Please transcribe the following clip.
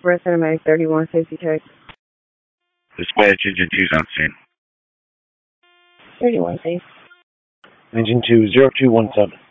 Express Cinematic 31 safety check. Dispatch engine 2's on scene. 31 safe. Engine 2, 0217.